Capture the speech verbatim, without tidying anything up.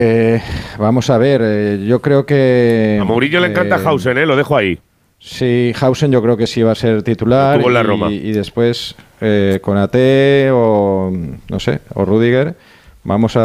Eh, vamos a ver, eh, yo creo que... A Mourinho le encanta eh, Hausen, ¿eh? Lo dejo ahí. Sí, Hausen yo creo que sí va a ser titular. Estuvo en la y, Roma. y después eh, Konaté o, no sé, o Rüdiger. Vamos a